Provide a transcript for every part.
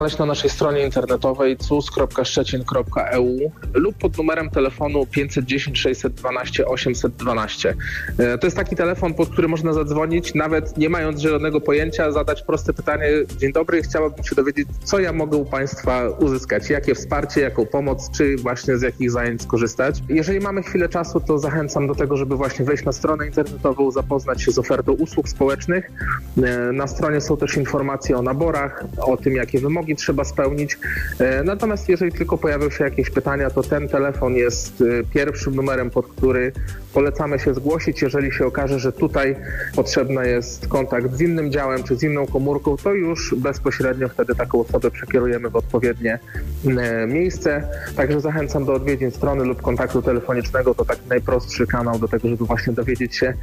znaleźć na naszej stronie internetowej cus.szczecin.eu lub pod numerem telefonu 510 612 812. To jest taki telefon, pod który można zadzwonić, nawet nie mając zielonego pojęcia, zadać proste pytanie: dzień dobry, chciałabym się dowiedzieć, co ja mogę u Państwa uzyskać, jakie wsparcie, jaką pomoc, czy właśnie z jakich zajęć skorzystać. Jeżeli mamy chwilę czasu, to zachęcam do tego, żeby właśnie wejść na stronę internetową, zapoznać się z ofertą usług społecznych. Na stronie są też informacje o naborach, o tym, jakie wymogi trzeba spełnić. Natomiast jeżeli tylko pojawią się jakieś pytania, to ten telefon jest pierwszym numerem, pod który polecamy się zgłosić. Jeżeli się okaże, że tutaj potrzebny jest kontakt z innym działem czy z inną komórką, to już bezpośrednio wtedy taką osobę przekierujemy w odpowiednie miejsce. Także zachęcam do odwiedzin strony lub kontaktu telefonicznego. To taki najprostszy kanał do tego, żeby właśnie dowiedzieć się,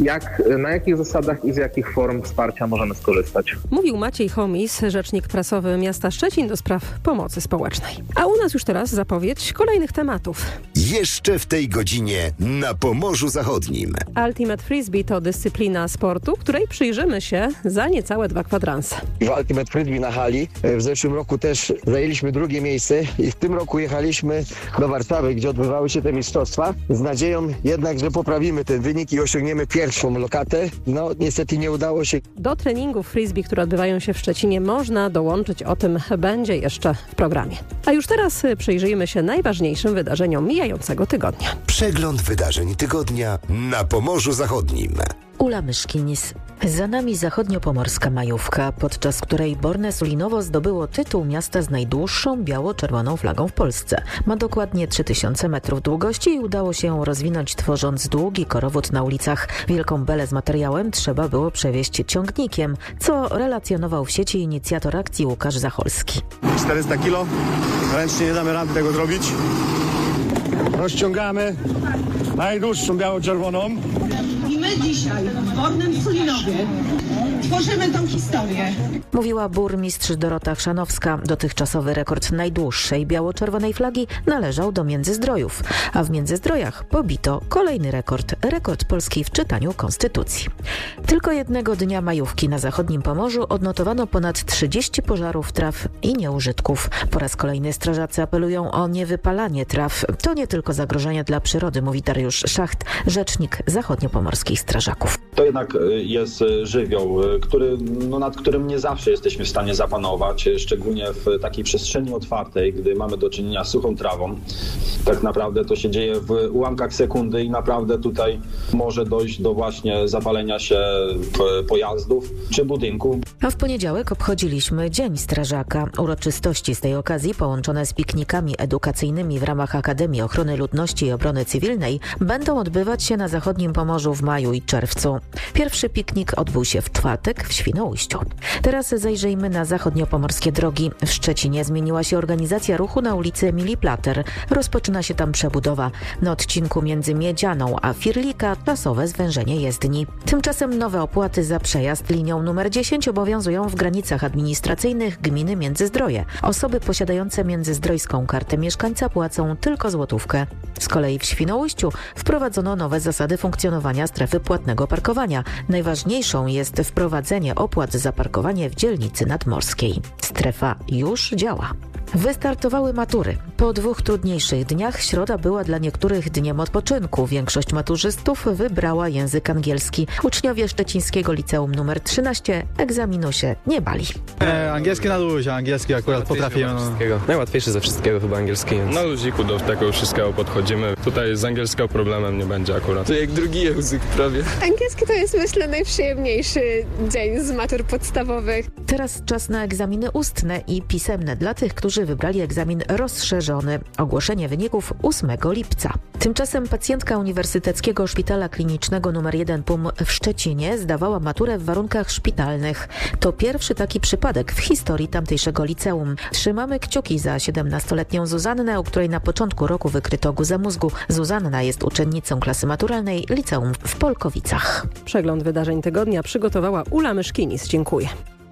na jakich zasadach i z jakich form wsparcia możemy skorzystać. Mówił Maciej Chomis, rzecznik prasowy miasta Szczecin do spraw pomocy społecznej. A u nas już teraz zapowiedź kolejnych tematów. Jeszcze w tej godzinie na Pomorzu Zachodnim. Ultimate Frisbee to dyscyplina sportu, której przyjrzymy się za niecałe 2 kwadranse. W Ultimate Frisbee na hali w zeszłym roku też zajęliśmy 2. miejsce i w tym roku jechaliśmy do Warszawy, gdzie odbywały się te mistrzostwa, z nadzieją jednak, że poprawimy ten wynik i osiągniemy pierwszą lokatę. No niestety nie udało się. Do treningów frisbee, które odbywają się w Szczecinie, można dołączyć. O tym będzie jeszcze w programie. A już teraz przyjrzyjmy się najważniejszym wydarzeniom mijającego tygodnia. Przegląd wydarzeń tygodnia na Pomorzu Zachodnim. Ula Myszkinis. Za nami zachodniopomorska majówka, podczas której Borne Sulinowo zdobyło tytuł miasta z najdłuższą biało-czerwoną flagą w Polsce. Ma dokładnie 3000 metrów długości i udało się ją rozwinąć, tworząc długi korowód na ulicach. Wielką belę z materiałem trzeba było przewieźć ciągnikiem, co relacjonował w sieci inicjator akcji Łukasz Zacholski. 400 kilo, ręcznie nie damy rady tego zrobić. Rozciągamy najdłuższą biało-czerwoną. I my dzisiaj w Bornym Sulinowie tworzymy tą historię. Mówiła burmistrz Dorota Chrzanowska. Dotychczasowy rekord najdłuższej biało-czerwonej flagi należał do Międzyzdrojów, a w Międzyzdrojach pobito kolejny rekord Polski w czytaniu konstytucji. Tylko jednego dnia majówki na zachodnim Pomorzu odnotowano ponad 30 pożarów traw i nieużytków. Po raz kolejny strażacy apelują o niewypalanie traw. To nie tylko zagrożenie dla przyrody, mówi Dariusz Szacht, rzecznik zachodniopomorskich strażaków. To jednak jest żywioł, nad którym nie zawsze jesteśmy w stanie zapanować, szczególnie w takiej przestrzeni otwartej, gdy mamy do czynienia z suchą trawą. Tak naprawdę to się dzieje w ułamkach sekundy i naprawdę tutaj może dojść do właśnie zapalenia się pojazdów czy budynków. A w poniedziałek obchodziliśmy Dzień Strażaka. Uroczystości z tej okazji, połączone z piknikami edukacyjnymi w ramach Akademii Ochrony Ludności i Obrony Cywilnej, będą odbywać się na zachodnim Pomorzu w maju i czerwcu. Pierwszy piknik odbył się w czwartek w Świnoujściu. Teraz zajrzyjmy na zachodniopomorskie drogi. W Szczecinie zmieniła się organizacja ruchu na ulicy Emilii Plater. Rozpoczyna się tam przebudowa. Na odcinku między Miedzianą a Firlika czasowe zwężenie jezdni. Tymczasem nowe opłaty za przejazd linią numer 10 obowiązują w granicach administracyjnych gminy Międzyzdroje. Osoby posiadające międzyzdrojską kartę mieszkańca płacą tylko złotówkę. Z kolei w Świnoujściu wprowadzono nowe zasady funkcjonowania strefy płatnego parkowania. Najważniejszą jest wprowadzenie opłat za parkowanie w dzielnicy nadmorskiej. Strefa już działa. Wystartowały matury. Po 2 trudniejszych dniach środa była dla niektórych dniem odpoczynku. Większość maturzystów wybrała język angielski. Uczniowie Szczecińskiego Liceum nr 13 egzaminu się nie bali. Angielski na luzie, angielski akurat potrafię. Najłatwiejszy ze wszystkiego chyba angielski język. Na luziku do tego wszystkiego podchodzimy. Tutaj z angielskiego problemem nie będzie akurat. To jak drugi język prawie. Angielski to jest, myślę, najprzyjemniejszy dzień z matur podstawowych. Teraz czas na egzaminy ustne i pisemne dla tych, którzy wybrali egzamin rozszerzony. Ogłoszenie wyników 8 lipca. Tymczasem pacjentka Uniwersyteckiego Szpitala Klinicznego nr 1 PUM w Szczecinie zdawała maturę w warunkach szpitalnych. To pierwszy taki przypadek w historii tamtejszego liceum. Trzymamy kciuki za 17-letnią Zuzannę, u której na początku roku wykryto guzę mózgu. Zuzanna jest uczennicą klasy maturalnej liceum w Polkowicach. Przegląd wydarzeń tygodnia przygotowała Ula Myszkinis. Dziękuję.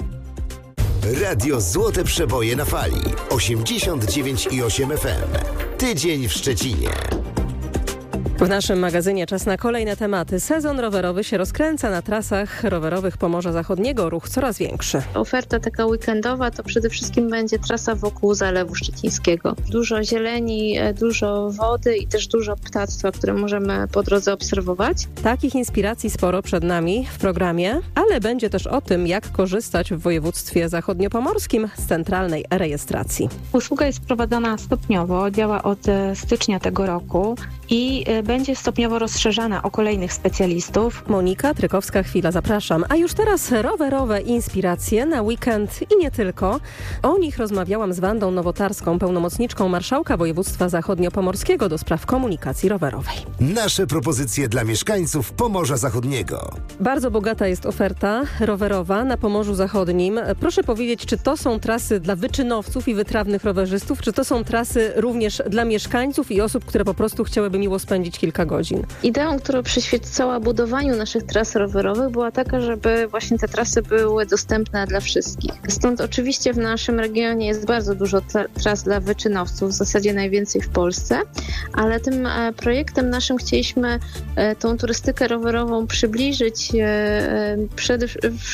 Radio Złote Przeboje na fali 89,8 FM. Tydzień w Szczecinie. W naszym magazynie czas na kolejne tematy. Sezon rowerowy się rozkręca na trasach rowerowych Pomorza Zachodniego. Ruch coraz większy. Oferta taka weekendowa to przede wszystkim będzie trasa wokół Zalewu Szczecińskiego. Dużo zieleni, dużo wody i też dużo ptactwa, które możemy po drodze obserwować. Takich inspiracji sporo przed nami w programie, ale będzie też o tym, jak korzystać w województwie zachodniopomorskim z centralnej rejestracji. Usługa jest prowadzona stopniowo, działa od stycznia tego roku i będzie stopniowo rozszerzana o kolejnych specjalistów. Monika Trykowska-Chwila, zapraszam. A już teraz rowerowe inspiracje na weekend i nie tylko. O nich rozmawiałam z Wandą Nowotarską, pełnomocniczką marszałka województwa zachodniopomorskiego do spraw komunikacji rowerowej. Nasze propozycje dla mieszkańców Pomorza Zachodniego. Bardzo bogata jest oferta rowerowa na Pomorzu Zachodnim. Proszę powiedzieć, czy to są trasy dla wyczynowców i wytrawnych rowerzystów, czy to są trasy również dla mieszkańców i osób, które po prostu chciałyby miło spędzić kilka godzin? Ideą, która przyświecała budowaniu naszych tras rowerowych, była taka, żeby właśnie te trasy były dostępne dla wszystkich. Stąd oczywiście w naszym regionie jest bardzo dużo tras dla wyczynowców, w zasadzie najwięcej w Polsce, ale tym projektem naszym chcieliśmy tą turystykę rowerową przybliżyć przede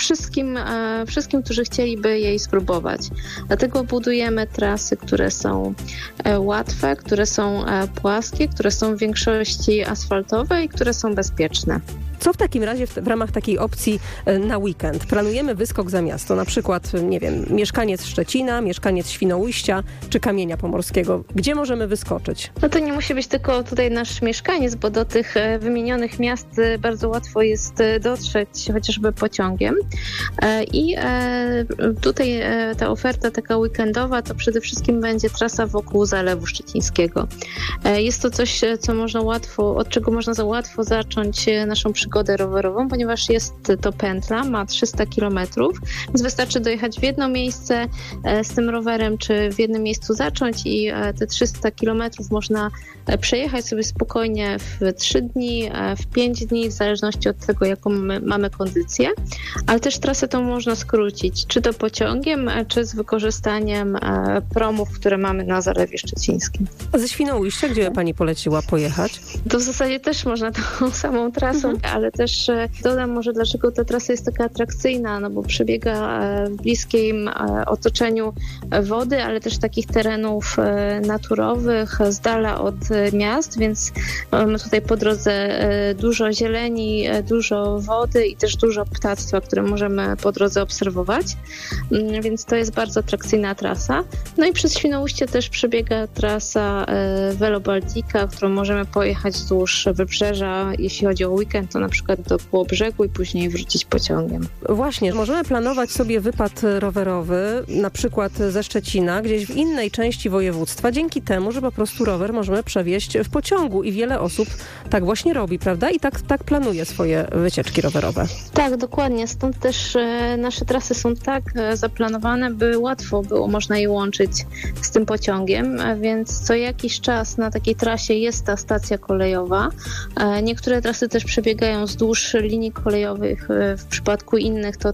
wszystkim, którzy chcieliby jej spróbować. Dlatego budujemy trasy, które są łatwe, które są płaskie, które są w większości asfaltowe i które są bezpieczne. Co w takim razie w ramach takiej opcji na weekend? Planujemy wyskok za miasto, na przykład, nie wiem, mieszkaniec Szczecina, mieszkaniec Świnoujścia czy Kamienia Pomorskiego. Gdzie możemy wyskoczyć? No to nie musi być tylko tutaj nasz mieszkaniec, bo do tych wymienionych miast bardzo łatwo jest dotrzeć chociażby pociągiem. I tutaj ta oferta taka weekendowa to przede wszystkim będzie trasa wokół Zalewu Szczecińskiego. Jest to coś, od czego można łatwo zacząć naszą przygodę rowerową, ponieważ jest to pętla, ma 300 km, więc wystarczy dojechać w jedno miejsce z tym rowerem, czy w jednym miejscu zacząć i te 300 km można przejechać sobie spokojnie w 3 dni, w 5 dni, w zależności od tego, jaką mamy kondycję, ale też trasę tą można skrócić, czy to pociągiem, czy z wykorzystaniem promów, które mamy na Zalewie Szczecińskim. A ze Świnoujścia, gdzie pani poleciła pojechać? To w zasadzie też można tą samą trasą, ale też dodam może, dlaczego ta trasa jest taka atrakcyjna, no bo przebiega w bliskim otoczeniu wody, ale też takich terenów naturowych, z dala od miast, więc mamy tutaj po drodze dużo zieleni, dużo wody i też dużo ptactwa, które możemy po drodze obserwować, więc to jest bardzo atrakcyjna trasa. No i przez Świnoujście też przebiega trasa Velo Baltica, którą możemy pojechać wzdłuż wybrzeża, jeśli chodzi o weekend, to na przykład do Kołobrzegu i później wrócić pociągiem. Właśnie, możemy planować sobie wypad rowerowy, na przykład ze Szczecina, gdzieś w innej części województwa, dzięki temu, że po prostu rower możemy przewieźć w pociągu i wiele osób tak właśnie robi, prawda? I tak planuje swoje wycieczki rowerowe. Tak, dokładnie. Stąd też nasze trasy są tak zaplanowane, by łatwo było można je łączyć z tym pociągiem, więc co jakiś czas na takiej trasie jest ta stacja kolejowa. Niektóre trasy też przebiegają wzdłuż linii kolejowych. W przypadku innych to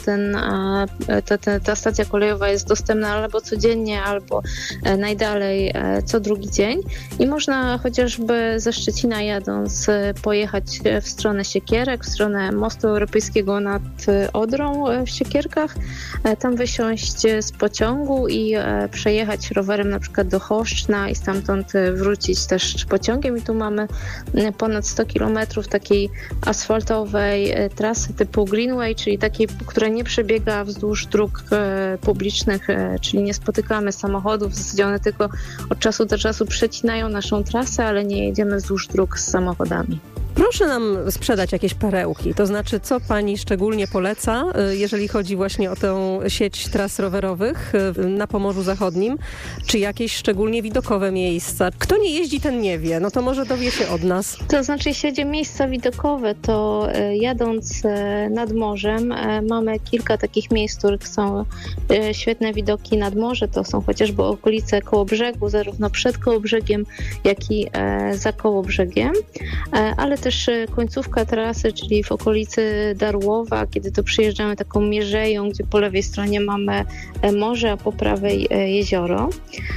ta stacja kolejowa jest dostępna albo codziennie, albo najdalej co drugi dzień. I można chociażby ze Szczecina jadąc pojechać w stronę Siekierek, w stronę mostu europejskiego nad Odrą w Siekierkach, tam wysiąść z pociągu i przejechać rowerem na przykład do Choszczna i stamtąd wrócić też pociągiem. I tu mamy ponad 100 km takiej asfaltowej trasy typu Greenway, czyli takiej, która nie przebiega wzdłuż dróg publicznych, czyli nie spotykamy samochodów, w zasadzie one tylko od czasu do czasu przecinają naszą trasę, ale nie jedziemy wzdłuż dróg z samochodami. Proszę nam sprzedać jakieś perełki, to znaczy co pani szczególnie poleca, jeżeli chodzi właśnie o tę sieć tras rowerowych na Pomorzu Zachodnim, czy jakieś szczególnie widokowe miejsca? Kto nie jeździ, ten nie wie, no to może dowie się od nas. To znaczy, jeśli chodzi o miejsca widokowe, to jadąc nad morzem mamy kilka takich miejsc, w których są świetne widoki nad morze, to są chociażby okolice Kołobrzegu, zarówno przed Kołobrzegiem, jak i za Kołobrzegiem, ale też końcówka trasy, czyli w okolicy Darłowa, kiedy to przyjeżdżamy taką mierzeją, gdzie po lewej stronie mamy morze, a po prawej jezioro.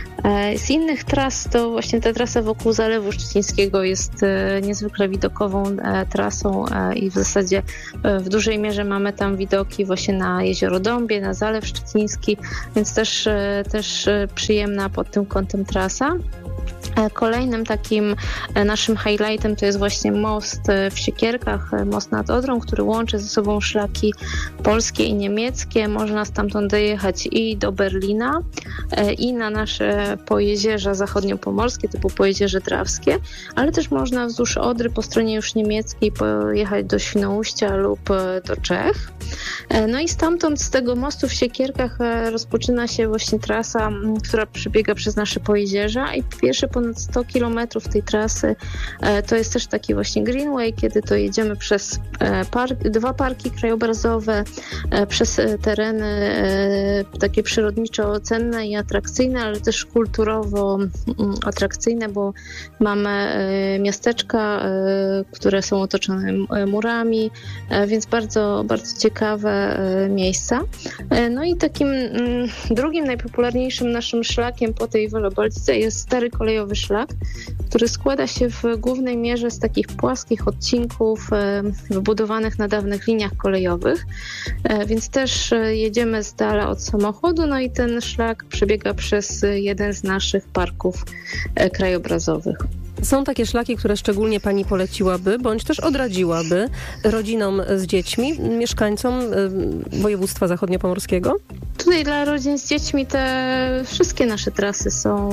Z innych tras to właśnie ta trasa wokół Zalewu Szczecińskiego jest niezwykle widokową trasą i w zasadzie w dużej mierze mamy tam widoki właśnie na jezioro Dąbie, na Zalew Szczeciński, więc też przyjemna pod tym kątem trasa. Kolejnym takim naszym highlightem to jest właśnie most w Siekierkach, most nad Odrą, który łączy ze sobą szlaki polskie i niemieckie. Można stamtąd dojechać i do Berlina, i na nasze pojezierza zachodniopomorskie, typu Pojezierze Drawskie, ale też można wzdłuż Odry po stronie już niemieckiej pojechać do Świnoujścia lub do Czech. No i stamtąd, z tego mostu w Siekierkach rozpoczyna się właśnie trasa, która przebiega przez nasze pojezierza i pierwsze ponad 100 km tej trasy to jest też taki właśnie greenway, kiedy to jedziemy przez dwa parki krajobrazowe, przez tereny takie przyrodniczo cenne i atrakcyjne, ale też kulturowo atrakcyjne, bo mamy miasteczka, które są otoczone murami, więc bardzo, bardzo ciekawe miejsca. No i takim drugim najpopularniejszym naszym szlakiem po tej Wielobaltice jest stary kolejowy szlak, który składa się w głównej mierze z takich płaskich odcinków wybudowanych na dawnych liniach kolejowych, więc też jedziemy z dala od samochodu, no i ten szlak przebiega przez jeden z naszych parków krajobrazowych. Są takie szlaki, które szczególnie Pani poleciłaby, bądź też odradziłaby rodzinom z dziećmi, mieszkańcom województwa zachodniopomorskiego? Tutaj dla rodzin z dziećmi te wszystkie nasze trasy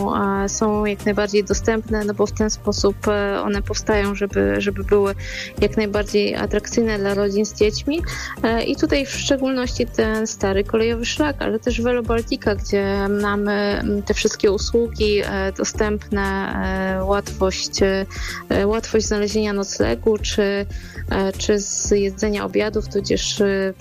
są jak najbardziej dostępne, no bo w ten sposób one powstają, żeby były jak najbardziej atrakcyjne dla rodzin z dziećmi. I tutaj w szczególności ten stary kolejowy szlak, ale też Wielobaltica, gdzie mamy te wszystkie usługi dostępne, łatwość znalezienia noclegu, czy zjedzenia obiadów, tudzież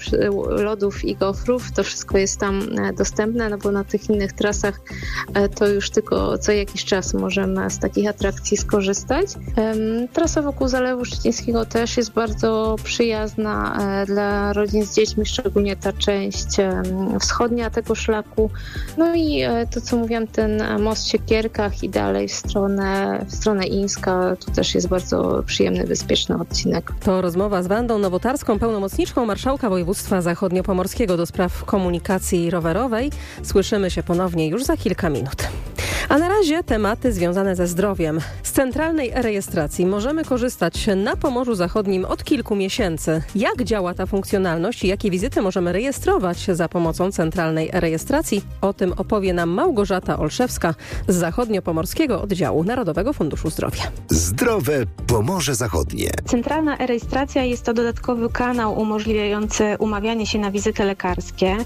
lodów i gofrów. To wszystko jest tam dostępne, no bo na tych innych trasach to już tylko co jakiś czas możemy z takich atrakcji skorzystać. Trasa wokół Zalewu Szczecińskiego też jest bardzo przyjazna dla rodzin z dziećmi, szczególnie ta część wschodnia tego szlaku. No i to, co mówiłam, ten most w Siekierkach i dalej w stronę Ińska, tu też jest bardzo przyjemny, bezpieczny odcinek. To rozmowa z Wandą Nowotarską, pełnomocniczką marszałka województwa zachodniopomorskiego do spraw komunikacji rowerowej. Słyszymy się ponownie już za kilka minut. A na razie tematy związane ze zdrowiem. Z centralnej e-rejestracji możemy korzystać na Pomorzu Zachodnim od kilku miesięcy. Jak działa ta funkcjonalność i jakie wizyty możemy rejestrować za pomocą centralnej e-rejestracji? O tym opowie nam Małgorzata Olszewska z Zachodniopomorskiego Oddziału Narodowego Funduszu Zdrowia. Zdrowe Pomorze Zachodnie. Centralna e-rejestracja jest to dodatkowy kanał umożliwiający umawianie się na wizyty lekarskie.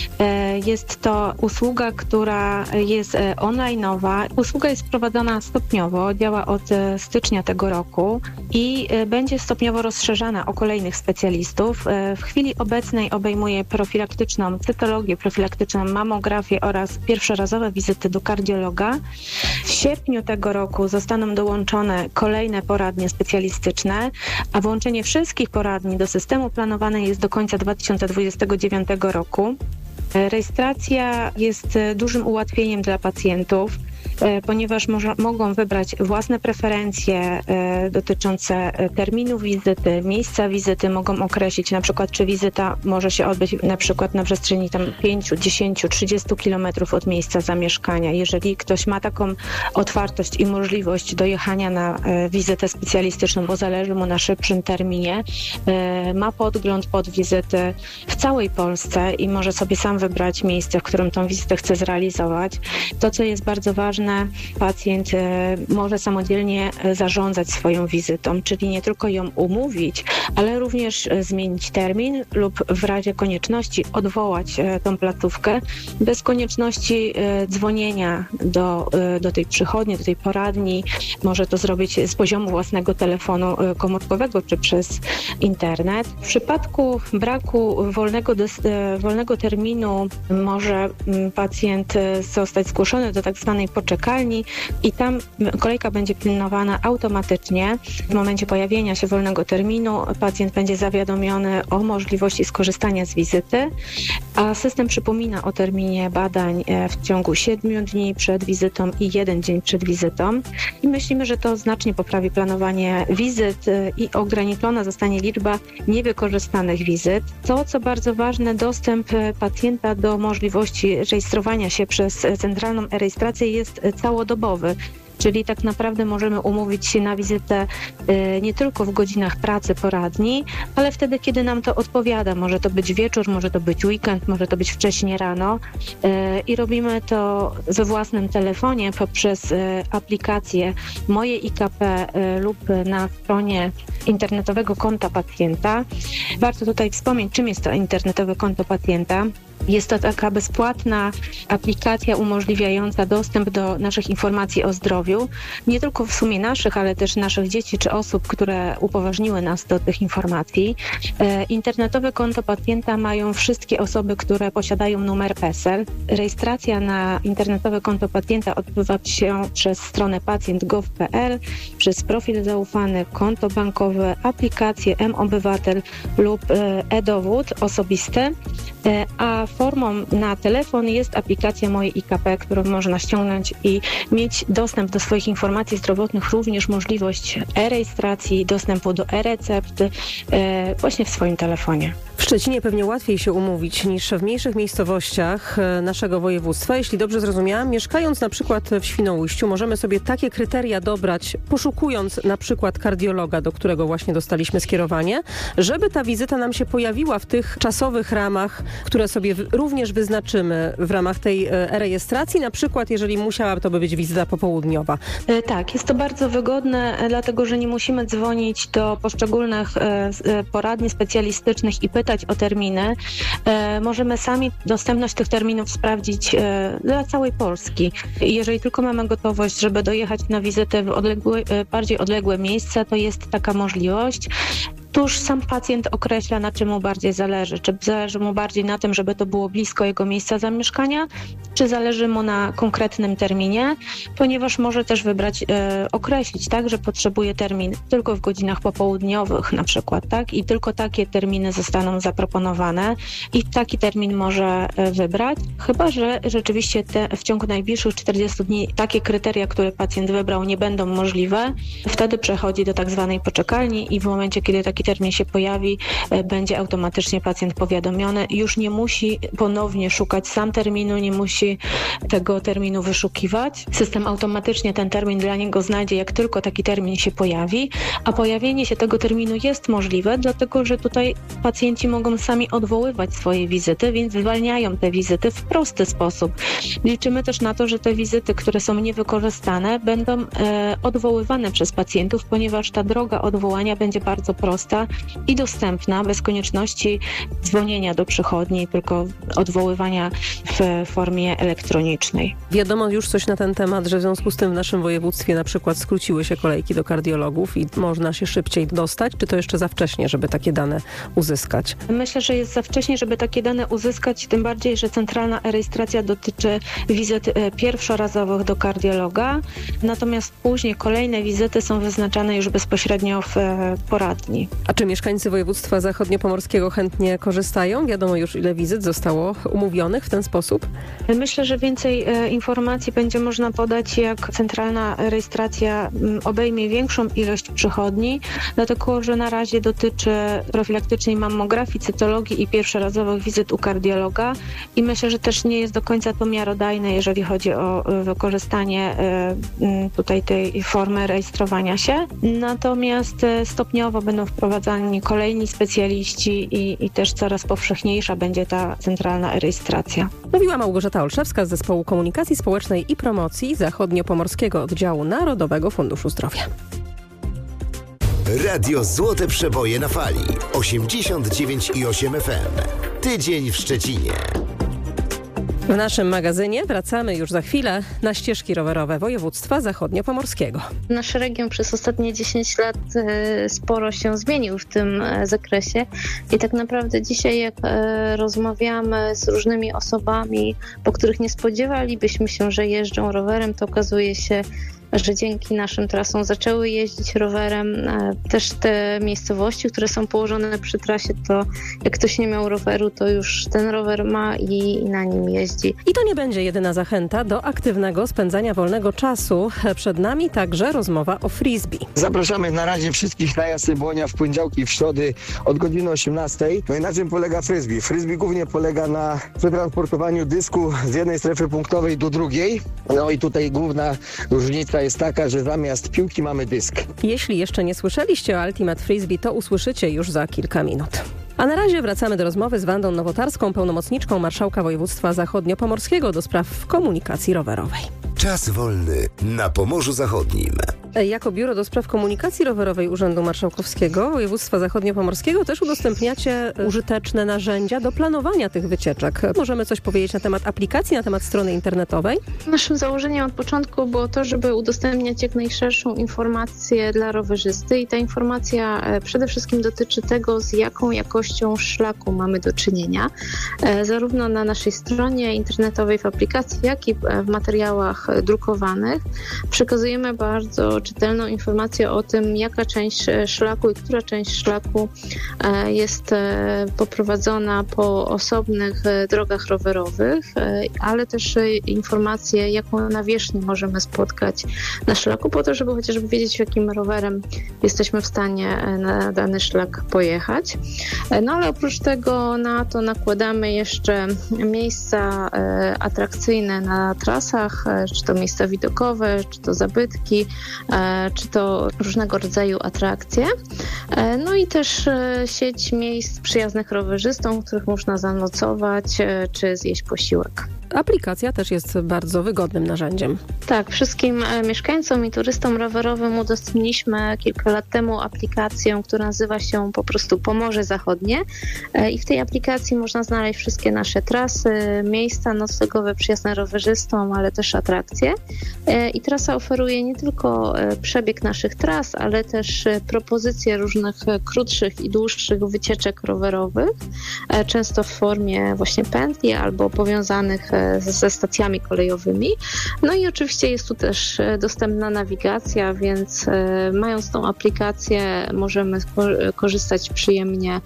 Jest to usługa, która jest online'owa. Usługa jest prowadzona stopniowo, działa od stycznia tego roku i będzie stopniowo rozszerzana o kolejnych specjalistów. W chwili obecnej obejmuje profilaktyczną cytologię, profilaktyczną mamografię oraz pierwszorazowe wizyty do kardiologa. W sierpniu tego roku zostaną dołączone kolejne poradnie specjalistyczne, a włączenie wszystkich poradni do systemu planowane jest do końca 2029 roku. Rejestracja jest dużym ułatwieniem dla pacjentów, ponieważ mogą wybrać własne preferencje dotyczące terminu wizyty, miejsca wizyty, mogą określić na przykład, czy wizyta może się odbyć na przykład na przestrzeni 5, 10, 30 kilometrów od miejsca zamieszkania. Jeżeli ktoś ma taką otwartość i możliwość dojechania na wizytę specjalistyczną, bo zależy mu na szybszym terminie, ma podgląd pod wizyty w całej Polsce i może sobie sam wybrać miejsce, w którym tą wizytę chce zrealizować. To, co jest bardzo ważne, pacjent może samodzielnie zarządzać swoją wizytą, czyli nie tylko ją umówić, ale również zmienić termin lub w razie konieczności odwołać tą placówkę bez konieczności dzwonienia do tej przychodni, do tej poradni. Może to zrobić z poziomu własnego telefonu komórkowego czy przez internet. W przypadku braku wolnego terminu może pacjent zostać zgłoszony do tak zwanej poczekalni i tam kolejka będzie pilnowana automatycznie. W momencie pojawienia się wolnego terminu pacjent będzie zawiadomiony o możliwości skorzystania z wizyty, a system przypomina o terminie badań w ciągu 7 dni przed wizytą i 1 dzień przed wizytą. I myślimy, że to znacznie poprawi planowanie wizyt i ograniczona zostanie liczba niewykorzystanych wizyt. To, co bardzo ważne, dostęp pacjenta do możliwości rejestrowania się przez centralną e-rejestrację jest całodobowy. Czyli tak naprawdę możemy umówić się na wizytę nie tylko w godzinach pracy poradni, ale wtedy, kiedy nam to odpowiada. Może to być wieczór, może to być weekend, może to być wcześnie rano. I robimy to we własnym telefonie poprzez aplikację Moje IKP lub na stronie internetowego konta pacjenta. Warto tutaj wspomnieć, czym jest to internetowe konto pacjenta. Jest to taka bezpłatna aplikacja umożliwiająca dostęp do naszych informacji o zdrowiu, nie tylko w sumie naszych, ale też naszych dzieci czy osób, które upoważniły nas do tych informacji. Internetowe konto pacjenta mają wszystkie osoby, które posiadają numer PESEL. Rejestracja na internetowe konto pacjenta odbywa się przez stronę pacjent.gov.pl, przez profil zaufany, konto bankowe, aplikację mObywatel lub e-dowód osobisty, a formą na telefon jest aplikacja Moje IKP, którą można ściągnąć i mieć dostęp do swoich informacji zdrowotnych, również możliwość e-rejestracji, dostępu do e-recepty właśnie w swoim telefonie. W Szczecinie pewnie łatwiej się umówić niż w mniejszych miejscowościach naszego województwa. Jeśli dobrze zrozumiałam, mieszkając na przykład w Świnoujściu, możemy sobie takie kryteria dobrać, poszukując na przykład kardiologa, do którego właśnie dostaliśmy skierowanie, żeby ta wizyta nam się pojawiła w tych czasowych ramach, które sobie również wyznaczymy w ramach tej e-rejestracji, na przykład jeżeli musiałaby to być wizyta popołudniowa. Tak, jest to bardzo wygodne, dlatego że nie musimy dzwonić do poszczególnych poradni specjalistycznych i pytać o terminy. Możemy sami dostępność tych terminów sprawdzić dla całej Polski. Jeżeli tylko mamy gotowość, żeby dojechać na wizytę w bardziej odległe miejsce, to jest taka możliwość. Tuż sam pacjent określa, na czym mu bardziej zależy. Czy zależy mu bardziej na tym, żeby to było blisko jego miejsca zamieszkania, czy zależy mu na konkretnym terminie, ponieważ może też wybrać, określić, tak, że potrzebuje termin tylko w godzinach popołudniowych na przykład, tak, i tylko takie terminy zostaną zaproponowane i taki termin może wybrać, chyba że rzeczywiście w ciągu najbliższych 40 dni takie kryteria, które pacjent wybrał, nie będą możliwe. Wtedy przechodzi do tak zwanej poczekalni i w momencie, kiedy taki termin się pojawi, będzie automatycznie pacjent powiadomiony. Już nie musi ponownie szukać sam terminu, nie musi tego terminu wyszukiwać. System automatycznie ten termin dla niego znajdzie, jak tylko taki termin się pojawi, a pojawienie się tego terminu jest możliwe, dlatego że tutaj pacjenci mogą sami odwoływać swoje wizyty, więc zwalniają te wizyty w prosty sposób. Liczymy też na to, że te wizyty, które są niewykorzystane, będą odwoływane przez pacjentów, ponieważ ta droga odwołania będzie bardzo prosta i dostępna, bez konieczności dzwonienia do przychodni, tylko odwoływania w formie elektronicznej. Wiadomo już coś na ten temat, że w związku z tym w naszym województwie na przykład skróciły się kolejki do kardiologów i można się szybciej dostać, czy to jeszcze za wcześnie, żeby takie dane uzyskać? Myślę, że jest za wcześnie, żeby takie dane uzyskać, tym bardziej, że centralna e-rejestracja dotyczy wizyt pierwszorazowych do kardiologa, natomiast później kolejne wizyty są wyznaczane już bezpośrednio w poradni. A czy mieszkańcy województwa zachodniopomorskiego chętnie korzystają? Wiadomo już, ile wizyt zostało umówionych w ten sposób? Myślę, że więcej informacji będzie można podać, jak centralna rejestracja obejmie większą ilość przychodni, dlatego że na razie dotyczy profilaktycznej mammografii, cytologii i pierwszorazowych wizyt u kardiologa i myślę, że też nie jest do końca to miarodajne, jeżeli chodzi o wykorzystanie tutaj tej formy rejestrowania się. Natomiast stopniowo będą wprowadzani kolejni specjaliści i też coraz powszechniejsza będzie ta centralna e-rejestracja. Mówiła Małgorzata Olszewska z Zespołu Komunikacji Społecznej i Promocji Zachodniopomorskiego Oddziału Narodowego Funduszu Zdrowia. Radio Złote Przeboje na fali 89,8 FM. Tydzień w Szczecinie. W naszym magazynie wracamy już za chwilę na ścieżki rowerowe województwa zachodniopomorskiego. Nasz region przez ostatnie 10 lat sporo się zmienił w tym zakresie i tak naprawdę dzisiaj jak rozmawiamy z różnymi osobami, po których nie spodziewalibyśmy się, że jeżdżą rowerem, to okazuje się, że dzięki naszym trasom zaczęły jeździć rowerem. Też te miejscowości, które są położone przy trasie, to jak ktoś nie miał roweru, to już ten rower ma i na nim jeździ. I to nie będzie jedyna zachęta do aktywnego spędzania wolnego czasu. Przed nami także rozmowa o frisbee. Zapraszamy na razie wszystkich na Jasny Błonia w poniedziałki i w środy od godziny 18. No i na czym polega frisbee? Frisbee głównie polega na przetransportowaniu dysku z jednej strefy punktowej do drugiej. No i tutaj główna różnica jest taka, że zamiast piłki mamy dysk. Jeśli jeszcze nie słyszeliście o Ultimate Frisbee, to usłyszycie już za kilka minut. A na razie wracamy do rozmowy z Wandą Nowotarską, pełnomocniczką marszałka województwa zachodniopomorskiego do spraw komunikacji rowerowej. Czas wolny na Pomorzu Zachodnim. Jako Biuro do Spraw Komunikacji Rowerowej Urzędu Marszałkowskiego Województwa Zachodniopomorskiego też udostępniacie użyteczne narzędzia do planowania tych wycieczek. Możemy coś powiedzieć na temat aplikacji, na temat strony internetowej? Naszym założeniem od początku było to, żeby udostępniać jak najszerszą informację dla rowerzysty i ta informacja przede wszystkim dotyczy tego, z jaką jakością szlaku mamy do czynienia. Zarówno na naszej stronie internetowej, w aplikacji, jak i w materiałach drukowanych przekazujemy bardzo czytelną informację o tym, jaka część szlaku i która część szlaku jest poprowadzona po osobnych drogach rowerowych, ale też informacje, jaką nawierzchnię możemy spotkać na szlaku, po to, żeby chociażby wiedzieć, jakim rowerem jesteśmy w stanie na dany szlak pojechać. No ale oprócz tego na to nakładamy jeszcze miejsca atrakcyjne na trasach, czy to miejsca widokowe, czy to zabytki, czy to różnego rodzaju atrakcje. No i też sieć miejsc przyjaznych rowerzystom, w których można zanocować, czy zjeść posiłek. Aplikacja też jest bardzo wygodnym narzędziem. Tak, wszystkim mieszkańcom i turystom rowerowym udostępniliśmy kilka lat temu aplikację, która nazywa się po prostu Pomorze Zachodnie i w tej aplikacji można znaleźć wszystkie nasze trasy, miejsca noclegowe przyjazne rowerzystom, ale też atrakcje. I trasa oferuje nie tylko przebieg naszych tras, ale też propozycje różnych krótszych i dłuższych wycieczek rowerowych, często w formie właśnie pętli albo powiązanych ze stacjami kolejowymi. No i oczywiście jest tu też dostępna nawigacja, więc mając tą aplikację możemy korzystać przyjemnie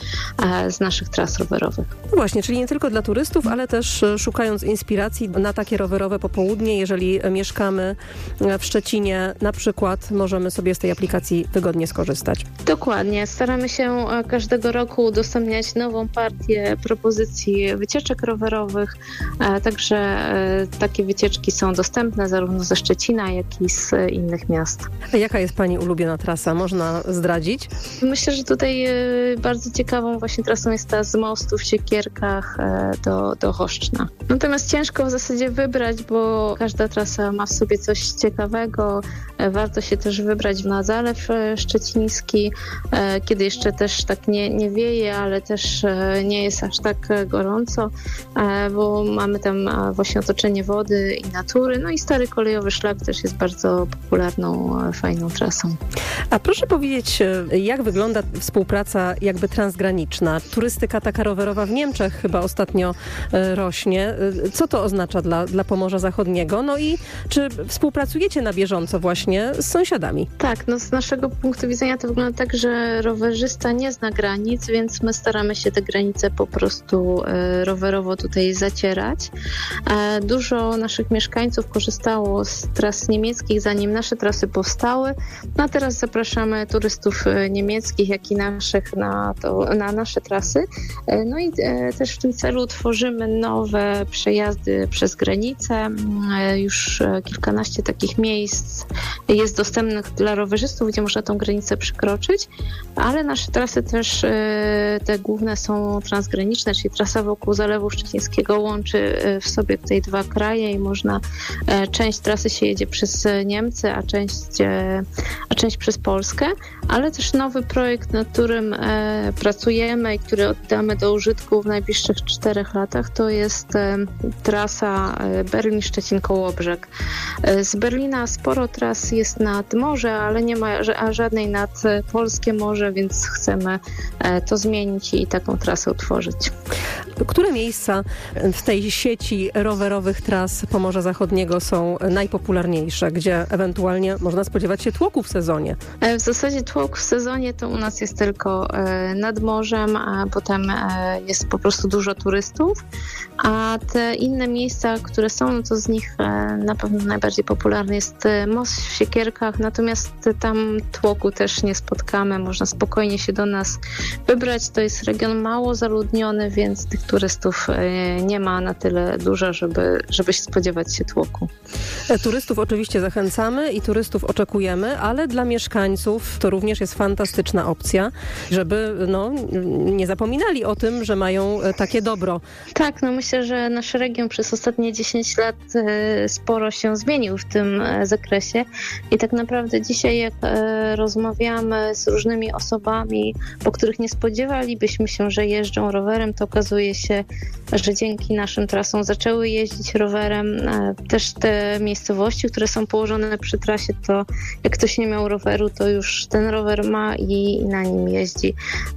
z naszych tras rowerowych. Właśnie, czyli nie tylko dla turystów, ale też szukając inspiracji na takie rowerowe popołudnie, jeżeli mieszkamy w Szczecinie na przykład, możemy sobie z tej aplikacji wygodnie skorzystać. Dokładnie. Staramy się każdego roku udostępniać nową partię propozycji wycieczek rowerowych, także takie wycieczki są dostępne zarówno ze Szczecina, jak i z innych miast. A jaka jest Pani ulubiona trasa? Można zdradzić? Myślę, że tutaj bardzo ciekawą właśnie trasą jest ta z mostu w Siekierkach do Choszczna. Natomiast ciężko w zasadzie wybrać, bo każda trasa ma w sobie coś ciekawego. Warto się też wybrać na Zalew Szczeciński, kiedy jeszcze też tak nie wieje, ale też nie jest aż tak gorąco, bo mamy tam właśnie otoczenie wody i natury. No i stary kolejowy szlak też jest bardzo popularną, fajną trasą. A proszę powiedzieć, jak wygląda współpraca jakby transgraniczna? Turystyka taka rowerowa w Niemczech chyba ostatnio rośnie. Co to oznacza dla Pomorza Zachodniego? No i czy współpracujecie na bieżąco właśnie z sąsiadami? Tak, no z naszego punktu widzenia to wygląda tak, że rowerzysta nie zna granic, więc my staramy się te granice po prostu rowerowo tutaj zacierać. Dużo naszych mieszkańców korzystało z tras niemieckich, zanim nasze trasy powstały. No a teraz zapraszamy turystów niemieckich, jak i naszych na nasze trasy. No i też w tym celu tworzymy nowe przejazdy przez granicę. Już kilkanaście takich miejsc jest dostępnych dla rowerzystów, gdzie można tą granicę przekroczyć, ale nasze trasy też te główne są transgraniczne, czyli trasa wokół Zalewu Szczecińskiego łączy w sobie tutaj dwa kraje i można, część trasy się jedzie przez Niemcy, a część przez Polskę, ale też nowy projekt, nad którym pracujemy i który oddamy do użytku w najbliższych 4 latach, to jest trasa Berlin-Szczecin-Kołobrzeg. Z Berlina sporo tras jest nad morze, ale nie ma żadnej nad polskie morze, więc chcemy to zmienić i taką trasę utworzyć. Które miejsca w tej sieci rowerowych tras Pomorza Zachodniego są najpopularniejsze, gdzie ewentualnie można spodziewać się tłoku w sezonie? W zasadzie tłok w sezonie to u nas jest tylko nad morzem, a potem jest po prostu dużo turystów, a te inne miejsca, które są, no to z nich na pewno najbardziej popularny jest most w Siekierkach, natomiast tam tłoku też nie spotkamy, można spokojnie się do nas wybrać. To jest region mało zaludniony, więc tych turystów nie ma na tyle dużo, żeby spodziewać się tłoku. Turystów oczywiście zachęcamy i turystów oczekujemy, ale dla mieszkańców to również jest fantastyczna opcja, żeby nie zapominali o tym, że mają takie dobro. Tak, myślę, że nasz region przez ostatnie 10 lat sporo się zmienił w tym zakresie i tak naprawdę dzisiaj jak rozmawiamy z różnymi osobami, po których nie spodziewalibyśmy się, że jeżdżą rowerem, to okazuje się, że dzięki naszym trasom zaczęły jeździć rowerem. Też te miejscowości, które są położone przy trasie, to jak ktoś nie miał roweru, to już ten rower ma i na nim jeździ.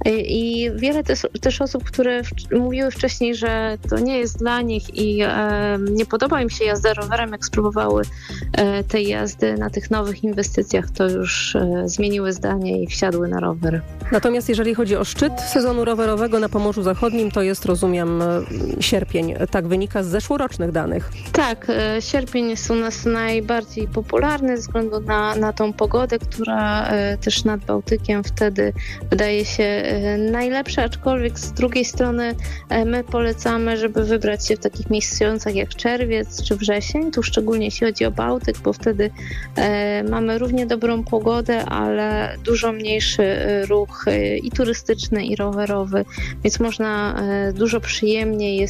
I wiele też osób, które mówiły wcześniej, że to nie jest dla nich i nie podoba im się jazda rowerem, jak spróbowały tej jazdy na tych nowych inwestycjach, to już zmieniły zdanie i wsiadły na rower. Natomiast Jeżeli chodzi o szczyt sezonu rowerowego na Pomorzu Zachodnim, to jest, rozumiem, sierpień. Tak wynika z zeszłorocznych danych. Tak, sierpień jest u nas najbardziej popularny ze względu na tą pogodę, która też nad Bałtykiem wtedy wydaje się najlepsza, aczkolwiek z drugiej strony my polecamy, żeby wybrać się w takich miesiącach jak czerwiec czy wrzesień, tu szczególnie jeśli chodzi o Bałtyk, bo wtedy mamy równie dobrą pogodę, ale dużo mniejszy ruch i turystyczny, i rowerowy, więc dużo przyjemniej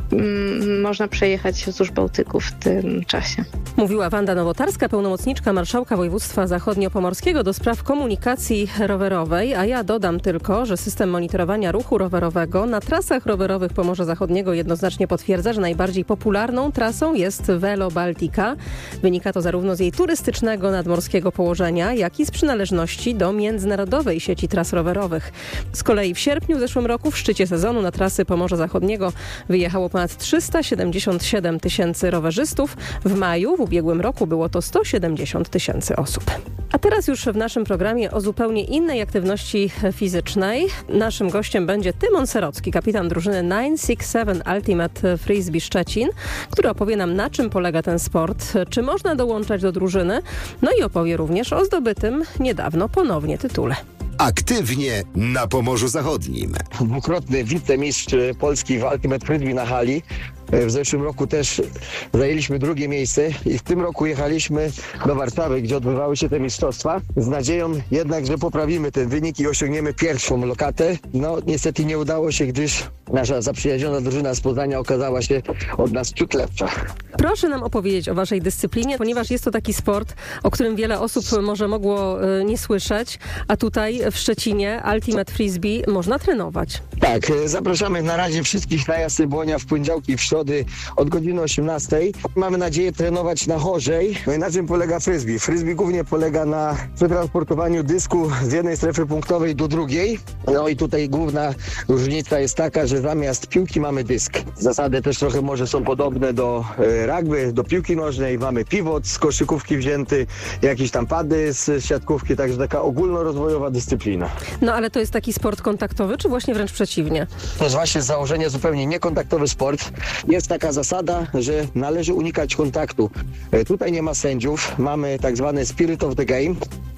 można przejechać wzdłuż Bałtyku w tym czasie. Mówiła Wanda Nowotarska, pełnomocniczka Marszałka Województwa Zachodniopomorskiego do spraw komunikacji rowerowej, a ja dodam tylko, że system monitorowania ruchu rowerowego na trasach rowerowych Pomorza Zachodniego jednoznacznie potwierdza, że najbardziej popularną trasą jest Velo Baltica. Wynika to zarówno z jej turystycznego nadmorskiego położenia, jak i z przynależności do międzynarodowej sieci tras rowerowych. Z kolei w sierpniu w zeszłym roku w szczycie sezonu na trasy Pomorza Zachodniego wyjechało ponad 377 tysięcy rowerzystów. W maju w ubiegłym roku było to 170 tysięcy osób. A teraz już w naszym programie o zupełnie innej aktywności fizycznej. Naszym gościem będzie Tymon Serocki, kapitan drużyny 967 Ultimate Frisbee Szczecin, który opowie nam, na czym polega ten sport, czy można dołączać do drużyny, no i opowie również o zdobytym niedawno ponownie tytule. Aktywnie na Pomorzu Zachodnim. Dwukrotny wicemistrz Polski w Ultimate Frisbee na hali. W zeszłym roku też zajęliśmy drugie miejsce i w tym roku jechaliśmy do Warszawy, gdzie odbywały się te mistrzostwa, z nadzieją jednak, że poprawimy ten wynik i osiągniemy pierwszą lokatę. No niestety nie udało się, gdyż nasza zaprzyjaźniona drużyna z Poznania okazała się od nas ciut lepsza. Proszę nam opowiedzieć o waszej dyscyplinie, ponieważ jest to taki sport, o którym wiele osób może mogło nie słyszeć, a tutaj w Szczecinie Ultimate Frisbee można trenować. Tak, zapraszamy na razie wszystkich na Jasy Błonia w poniedziałki, w środy od godziny 18. Mamy nadzieję trenować na chorzej. Na czym polega frisbee? Frisbee głównie polega na przetransportowaniu dysku z jednej strefy punktowej do drugiej. No i tutaj główna różnica jest taka, że zamiast piłki mamy dysk. Zasady też trochę może są podobne do rugby, do piłki nożnej. Mamy pivot z koszykówki wzięty, jakieś tam pady z siatkówki, także taka ogólnorozwojowa dyscyplina. No ale to jest taki sport kontaktowy, czy właśnie wręcz przeciwnie? To jest właśnie z założenia zupełnie niekontaktowy sport. Jest taka zasada, że należy unikać kontaktu. Tutaj nie ma sędziów, mamy tak zwany spirit of the game.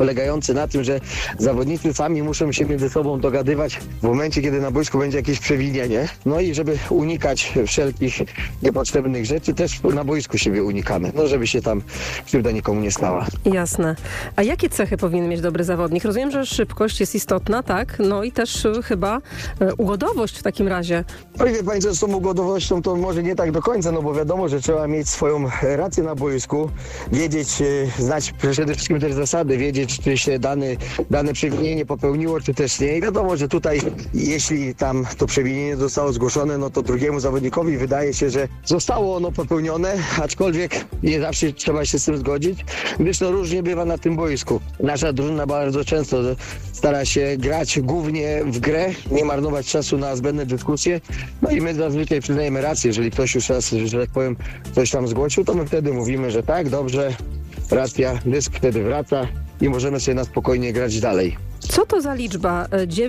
polegający na tym, że zawodnicy sami muszą się między sobą dogadywać w momencie, kiedy na boisku będzie jakieś przewinienie. No i żeby unikać wszelkich niepotrzebnych rzeczy, też na boisku siebie unikamy, no żeby się tam krzywda nikomu nie stała. Jasne. A jakie cechy powinien mieć dobry zawodnik? Rozumiem, że szybkość jest istotna, tak? No i też chyba ugodowość w takim razie. No i wie pani, że z tą ugodowością to może nie tak do końca, no bo wiadomo, że trzeba mieć swoją rację na boisku, wiedzieć, znać przede wszystkim też zasady, wiedzieć, czy się dane przewinienie popełniło, czy też nie. I wiadomo, że tutaj, jeśli tam to przewinienie zostało zgłoszone, no to drugiemu zawodnikowi wydaje się, że zostało ono popełnione, aczkolwiek nie zawsze trzeba się z tym zgodzić, gdyż no różnie bywa na tym boisku. Nasza drużyna bardzo często stara się grać głównie w grę, nie marnować czasu na zbędne dyskusje, no i my zazwyczaj przyznajemy rację, jeżeli ktoś już raz, że tak powiem, coś tam zgłosił, to my wtedy mówimy, że tak, dobrze, racja, dysk wtedy wraca i możemy sobie na spokojnie grać dalej. Co to za liczba